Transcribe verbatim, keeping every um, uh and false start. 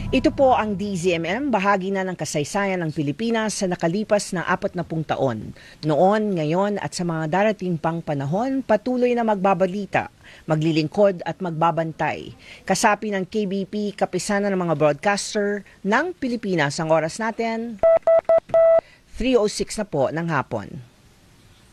Ito po ang D Z M M, bahagi na ng kasaysayan ng Pilipinas sa nakalipas na apat na pung taon. Noon, ngayon at sa mga darating pang panahon, patuloy na magbabalita, maglilingkod at magbabantay. Kasapi ng K B P, kapisanan ng mga broadcaster ng Pilipinas. Ang oras natin, three oh six na po ng hapon.